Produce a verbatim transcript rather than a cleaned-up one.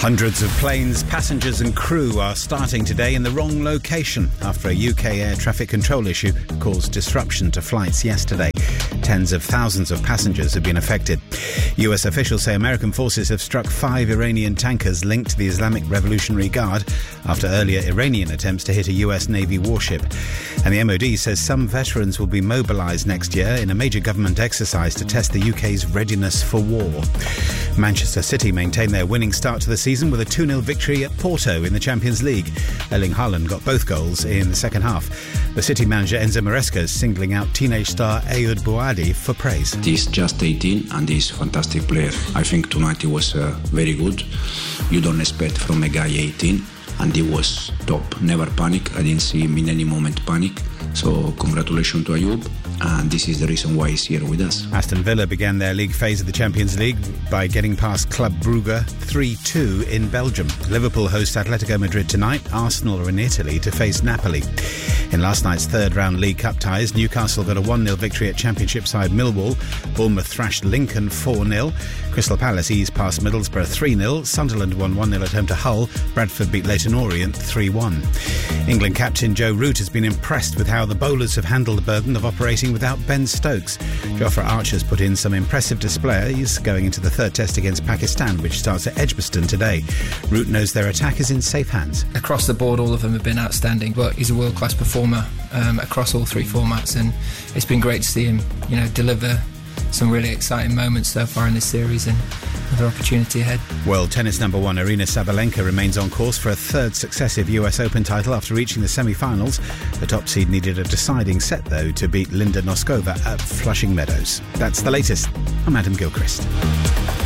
Hundreds of planes, passengers and crew are starting today in the wrong location after a U K air traffic control issue caused disruption to flights yesterday. Tens of thousands of passengers have been affected. U S officials say American forces have struck five Iranian tankers linked to the Islamic Revolutionary Guard after earlier Iranian attempts to hit a U S Navy warship. And the M O D says some veterans will be mobilised next year in a major government exercise to test the U K's readiness for war. Manchester City maintained their winning start to the season with a two nil victory at Porto in the Champions League. Erling Haaland got both goals in the second half. The City manager Enzo Maresca is singling out teenage star Ayoud Bouadi for praise. He's just eighteen and he's a fantastic player. I think tonight he was uh, very good. You don't expect from a guy eighteen, and he was top. Never panic. I didn't see him in any moment panic. So congratulations to Ayoub. And this is the reason why he's here with us. Aston Villa began their league phase of the Champions League by getting past Club Brugge three two in Belgium. Liverpool host Atletico Madrid tonight. Arsenal are in Italy to face Napoli. In last night's third-round League Cup ties, Newcastle got a one nil victory at Championship side Millwall. Bournemouth thrashed Lincoln four nil. Crystal Palace eased past Middlesbrough three nil. Sunderland won one nil at home to Hull. Bradford beat Leyton Orient three one. England captain Joe Root has been impressed with how the bowlers have handled the burden of operating without Ben Stokes. Jofra Archer's put in some impressive displays going into the third test against Pakistan, which starts at Edgbaston today. Root knows their attack is in safe hands. Across the board, all of them have been outstanding, but he's a world-class performer um, across all three formats, and it's been great to see him, you know, deliver some really exciting moments so far in this series, and another opportunity ahead. World tennis number one Aryna Sabalenka remains on course for a third successive U S Open title after reaching the semi-finals. The top seed needed a deciding set, though, to beat Linda Noskova at Flushing Meadows. That's the latest. I'm Adam Gilchrist.